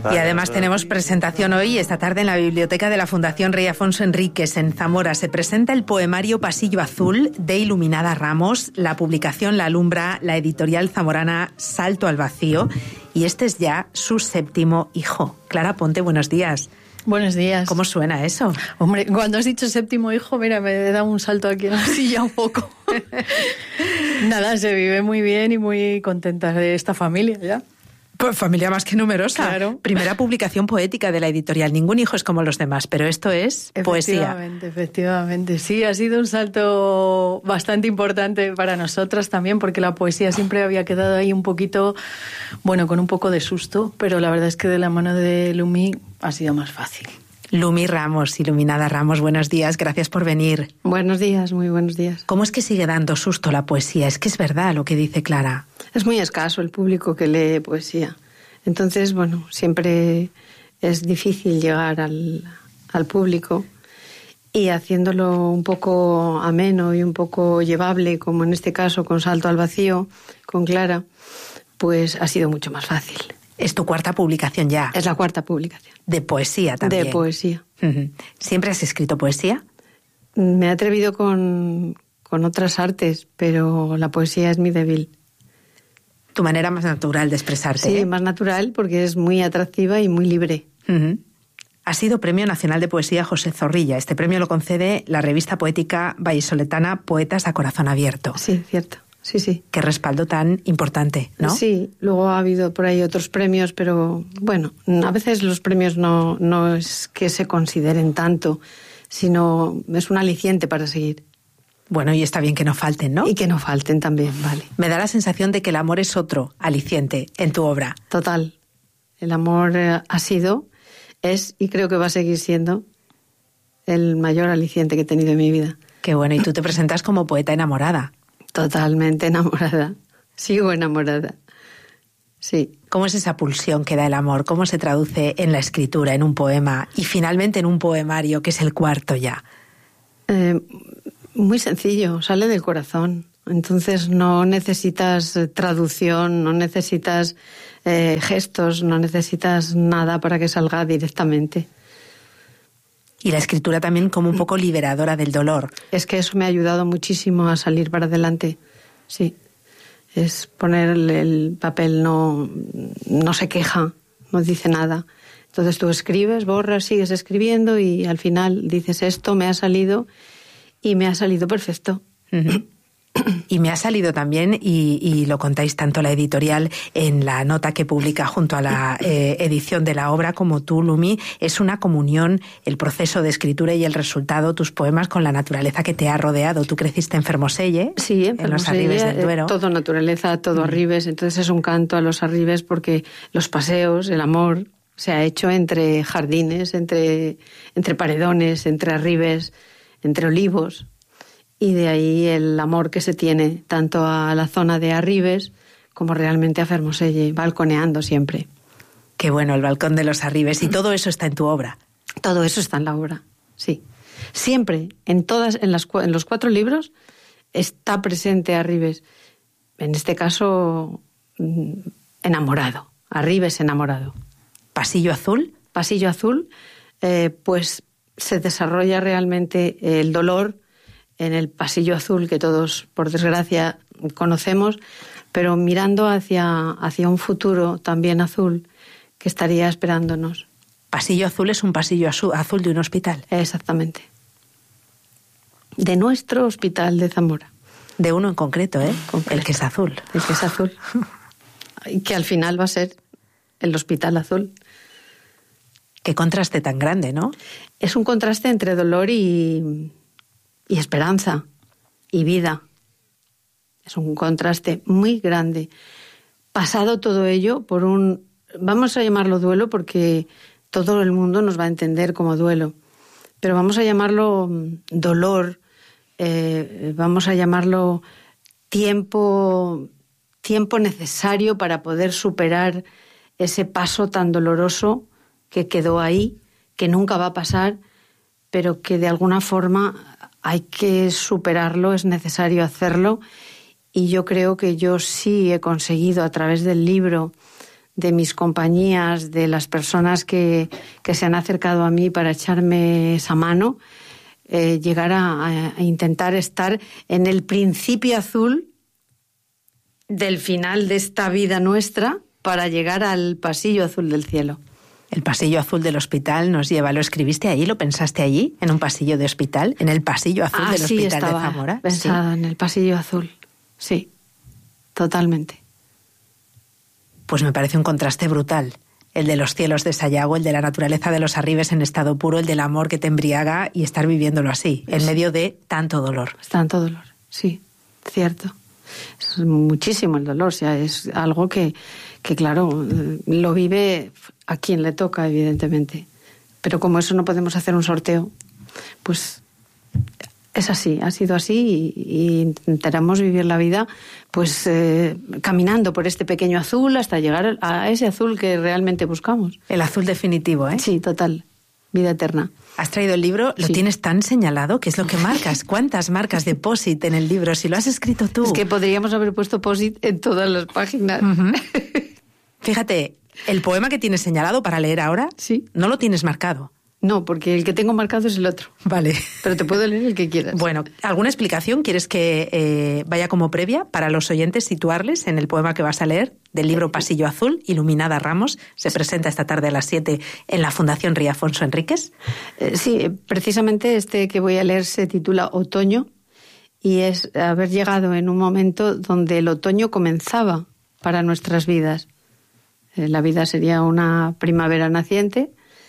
Y además tenemos presentación hoy, esta tarde, en la biblioteca de la Fundación Rey Afonso Enríquez, en Zamora. Se presenta el poemario Pasillo Azul, de Iluminada Ramos. La publicación la alumbra la editorial zamorana Salto al Vacío. Y este es ya su 7º hijo. Clara Ponte, buenos días. Buenos días. ¿Cómo suena eso? Hombre, cuando has dicho 7º hijo, mira, me he dado un salto aquí en la silla un poco. Nada, se vive muy bien y muy contenta de esta familia ya. Pues familia más que numerosa. Claro. Primera publicación poética de la editorial. Ningún hijo es como los demás, pero esto es poesía. Efectivamente. Sí, ha sido un salto bastante importante para nosotras también, porque la poesía siempre había quedado ahí un poquito, bueno, con un poco de susto, pero la verdad es que de la mano de Lumi ha sido más fácil. Lumi Ramos, Iluminada Ramos, buenos días, gracias por venir. Buenos días, muy buenos días. ¿Cómo es que sigue dando susto la poesía? Es que es verdad lo que dice Clara. Es muy escaso el público que lee poesía. Entonces, bueno, siempre es difícil llegar al público, y haciéndolo un poco ameno y un poco llevable, como en este caso con Salto al Vacío, con Clara, pues ha sido mucho más fácil. Es tu 4ª publicación ya. Es la 4ª publicación. De poesía también. De poesía. ¿Siempre has escrito poesía? Me he atrevido con otras artes, pero la poesía es mi débil. Tu manera más natural de expresarte. Sí, más natural porque es muy atractiva y muy libre. Ha sido Premio Nacional de Poesía José Zorrilla. Este premio lo concede la revista poética vallisoletana Poetas a Corazón Abierto. Sí, cierto. Sí, sí. Qué respaldo tan importante, ¿no? Sí, luego ha habido por ahí otros premios, pero bueno, a veces los premios no es que se consideren tanto, sino es un aliciente para seguir. Bueno, y está bien que no falten, ¿no? Y que no falten también, vale. Me da la sensación de que el amor es otro aliciente en tu obra. Total. El amor ha sido, es y creo que va a seguir siendo el mayor aliciente que he tenido en mi vida. Qué bueno, y tú te presentas como poeta enamorada. Totalmente enamorada. Sigo enamorada. Sí. ¿Cómo es esa pulsión que da el amor? ¿Cómo se traduce en la escritura, en un poema y finalmente en un poemario, que es el 4º ya? Muy sencillo, sale del corazón. Entonces no necesitas traducción, no necesitas gestos, no necesitas nada para que salga directamente. Y la escritura también como un poco liberadora del dolor. Es que eso me ha ayudado muchísimo a salir para adelante, sí. Es poner el papel, no se queja, no dice nada. Entonces tú escribes, borras, sigues escribiendo y al final dices, esto me ha salido y me ha salido perfecto. Y me ha salido también, y lo contáis tanto la editorial en la nota que publica junto a la edición de la obra, como tú, Lumi, es una comunión el proceso de escritura y el resultado, tus poemas, con la naturaleza que te ha rodeado. Tú creciste en Fermoselle, sí, en los Arribes del Duero. Todo naturaleza, todo Arribes, entonces es un canto a los Arribes porque los paseos, el amor, se ha hecho entre jardines, entre paredones, entre Arribes, entre olivos. Y de ahí el amor que se tiene tanto a la zona de Arribes como realmente a Fermoselle, balconeando siempre. Qué bueno, el balcón de los Arribes. Y todo eso está en tu obra. Todo eso está en la obra, sí. Siempre, en los 4 libros, está presente Arribes. En este caso, enamorado. Arribes enamorado. ¿Pasillo Azul? Pasillo Azul, pues se desarrolla realmente el dolor en el pasillo azul que todos, por desgracia, conocemos, pero mirando hacia un futuro también azul que estaría esperándonos. Pasillo Azul es un pasillo azul de un hospital. Exactamente. De nuestro hospital de Zamora. De uno en concreto, ¿eh? Concreto. El que es azul. El que es azul. Y que al final va a ser el hospital azul. Qué contraste tan grande, ¿no? Es un contraste entre dolor y esperanza y vida. Es un contraste muy grande. Pasado todo ello por vamos a llamarlo duelo porque todo el mundo nos va a entender como duelo, pero vamos a llamarlo dolor, vamos a llamarlo tiempo necesario para poder superar ese paso tan doloroso que quedó ahí, que nunca va a pasar, pero que de alguna forma hay que superarlo, es necesario hacerlo, y yo creo que yo sí he conseguido a través del libro de mis compañías, de las personas que se han acercado a mí para echarme esa mano, llegar a intentar estar en el principio azul del final de esta vida nuestra para llegar al pasillo azul del cielo. El pasillo azul del hospital nos lleva. ¿Lo escribiste allí? ¿Lo pensaste allí? ¿En un pasillo de hospital? ¿En el pasillo azul del sí, hospital de Zamora? Pensada en el pasillo azul. Sí, totalmente. Pues me parece un contraste brutal. El de los cielos de Sayago, el de la naturaleza de los arribes en estado puro, el del amor que te embriaga y estar viviéndolo así, en medio de tanto dolor. Tanto dolor, sí, cierto. Es muchísimo el dolor, o sea, es algo que claro, lo vive a quien le toca, evidentemente. Pero como eso no podemos hacer un sorteo, pues es así, ha sido así y intentaremos vivir la vida pues caminando por este pequeño azul hasta llegar a ese azul que realmente buscamos. El azul definitivo, ¿eh? Sí, total. Vida eterna. ¿Has traído el libro? ¿Lo tienes tan señalado? ¿Qué es lo que marcas? ¿Cuántas marcas de POSIT en el libro? Si lo has escrito tú. Es que podríamos haber puesto POSIT en todas las páginas. Uh-huh. Fíjate, el poema que tienes señalado para leer ahora, sí, no lo tienes marcado. No, porque el que tengo marcado es el otro. Vale. Pero te puedo leer el que quieras. Bueno, ¿alguna explicación quieres que vaya como previa para los oyentes, situarles en el poema que vas a leer del libro Pasillo Azul, Iluminada Ramos? Se presenta esta tarde a las 7 en la Fundación Rey Afonso Enríquez. Sí, precisamente este que voy a leer se titula Otoño y es haber llegado en un momento donde el otoño comenzaba para nuestras vidas. La vida sería una primavera naciente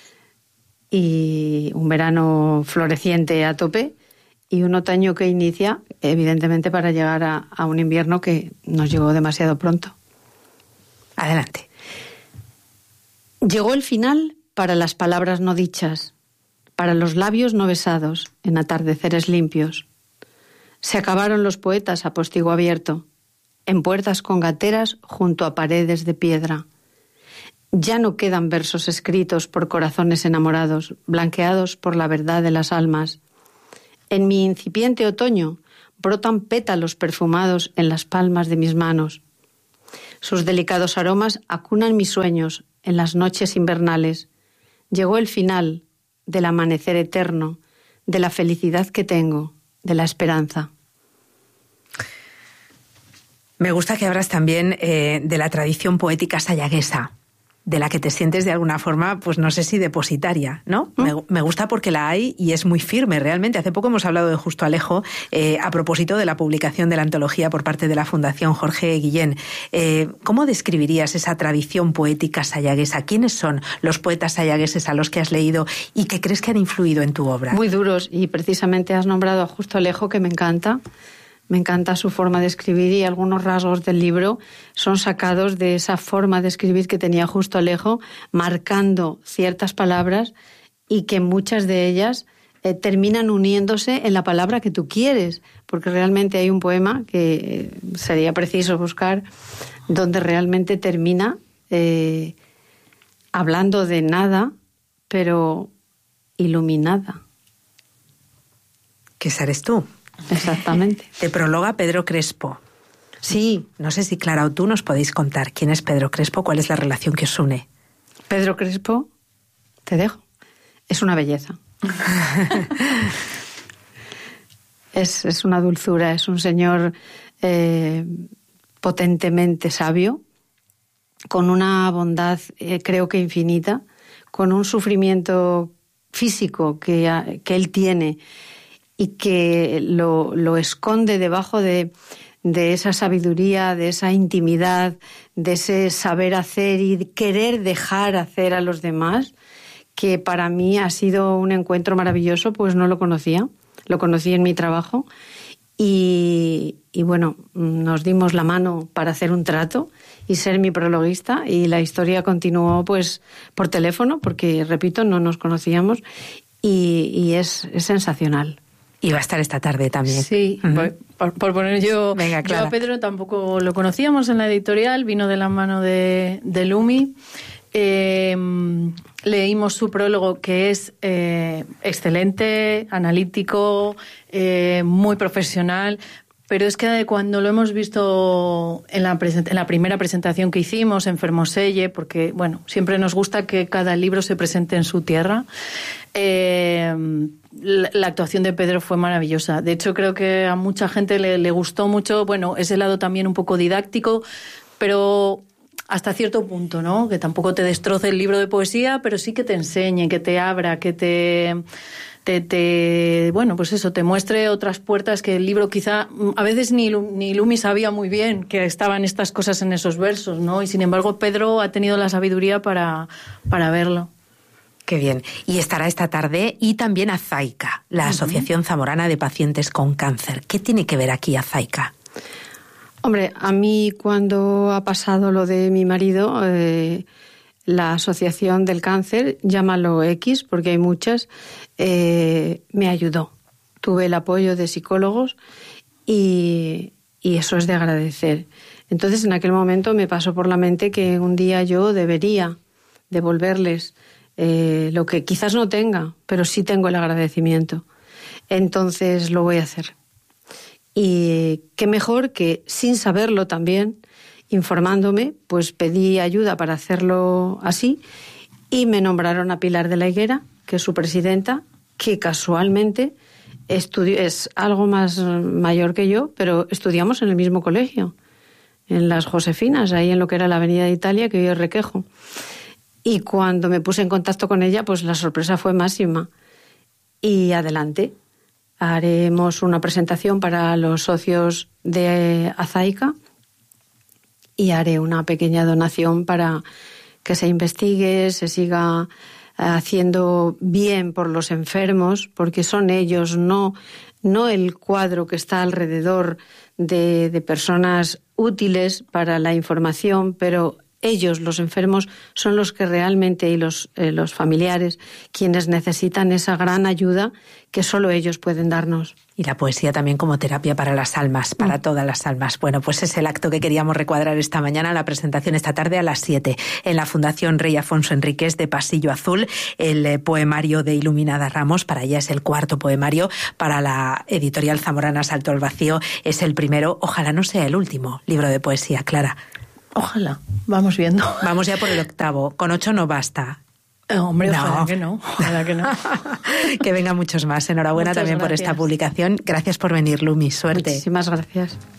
y un verano floreciente a tope y un otoño que inicia, evidentemente, para llegar a un invierno que nos llegó demasiado pronto. Adelante. Llegó el final para las palabras no dichas, para los labios no besados en atardeceres limpios. Se acabaron los poetas a postigo abierto, en puertas con gateras junto a paredes de piedra. Ya no quedan versos escritos por corazones enamorados, blanqueados por la verdad de las almas. En mi incipiente otoño brotan pétalos perfumados en las palmas de mis manos. Sus delicados aromas acunan mis sueños en las noches invernales. Llegó el final del amanecer eterno, de la felicidad que tengo, de la esperanza. Me gusta que hablas también de la tradición poética sayaguesa, de la que te sientes de alguna forma, pues no sé si depositaria, ¿no? Me gusta porque la hay y es muy firme realmente. Hace poco hemos hablado de Justo Alejo a propósito de la publicación de la antología por parte de la Fundación Jorge Guillén. ¿Cómo describirías esa tradición poética sayaguesa? ¿Quiénes son los poetas sayagueses a los que has leído y que crees que han influido en tu obra? Muy duros, y precisamente has nombrado a Justo Alejo, que me encanta. Me encanta su forma de escribir y algunos rasgos del libro son sacados de esa forma de escribir que tenía Justo Alejo, marcando ciertas palabras y que muchas de ellas terminan uniéndose en la palabra que tú quieres, porque realmente hay un poema que sería preciso buscar donde realmente termina hablando de nada, pero iluminada. ¿Qué eres tú? Exactamente. Te prologa Pedro Crespo. Sí. No sé si Clara o tú nos podéis contar quién es Pedro Crespo, cuál es la relación que os une. Pedro Crespo, te dejo. Es una belleza. es una dulzura, es un señor potentemente sabio, con una bondad creo que infinita, con un sufrimiento físico que él tiene y que lo esconde debajo de esa sabiduría, de esa intimidad, de ese saber hacer y querer dejar hacer a los demás, que para mí ha sido un encuentro maravilloso, pues no lo conocía, lo conocí en mi trabajo y bueno, nos dimos la mano para hacer un trato y ser mi prologuista, y la historia continuó pues por teléfono, porque repito, no nos conocíamos, y es sensacional. Y va a estar esta tarde también. Sí, por poner yo... Venga, Clara. Yo a Pedro tampoco lo conocíamos en la editorial, vino de la mano de Lumi. Leímos su prólogo, que es excelente, analítico, muy profesional. Pero es que cuando lo hemos visto en la primera presentación que hicimos en Fermoselle, porque bueno, siempre nos gusta que cada libro se presente en su tierra, la actuación de Pedro fue maravillosa. De hecho, creo que a mucha gente le gustó mucho, bueno, ese lado también un poco didáctico, pero hasta cierto punto, ¿no? Que tampoco te destroce el libro de poesía, pero sí que te enseñe, que te abra, que te bueno, pues eso, te muestre otras puertas que el libro quizá, a veces ni Lumi sabía muy bien que estaban estas cosas en esos versos, ¿no? Y sin embargo Pedro ha tenido la sabiduría para verlo. Qué bien. Y estará esta tarde y también Azaica, la Asociación Zamorana de Pacientes con Cáncer. ¿Qué tiene que ver aquí Azaica? Hombre, a mí cuando ha pasado lo de mi marido, la Asociación del Cáncer, llámalo X, porque hay muchas, me ayudó. Tuve el apoyo de psicólogos y eso es de agradecer. Entonces, en aquel momento me pasó por la mente que un día yo debería devolverles lo que quizás no tenga, pero sí tengo el agradecimiento. Entonces lo voy a hacer. Y qué mejor que, sin saberlo también, informándome, pues pedí ayuda para hacerlo así y me nombraron a Pilar de la Higuera, que es su presidenta, que casualmente es algo más mayor que yo, pero estudiamos en el mismo colegio, en las Josefinas, ahí en lo que era la Avenida de Italia, que hoy es Requejo. Y cuando me puse en contacto con ella, pues la sorpresa fue máxima. Y adelante, haremos una presentación para los socios de Azaica y haré una pequeña donación para que se investigue, se siga haciendo bien por los enfermos, porque son ellos, no el cuadro que está alrededor de personas útiles para la información, pero ellos, los enfermos, son los que realmente, y los familiares, quienes necesitan esa gran ayuda que solo ellos pueden darnos. Y la poesía también como terapia para las almas, para todas las almas. Bueno, pues es el acto que queríamos recuadrar esta mañana, la presentación esta tarde a las 7 en la Fundación Rey Afonso Enríquez de Pasillo Azul, el poemario de Iluminada Ramos. Para ella es el cuarto poemario, para la editorial zamorana Salto al Vacío es el primero. Ojalá no sea el último libro de poesía, Clara. Ojalá, vamos viendo. Vamos ya por el 8, con 8 no basta. Hombre, ojalá que no. Que vengan muchos más. Enhorabuena. Muchas también gracias por esta publicación. Gracias por venir, Lumi. Suerte. Muchísimas gracias.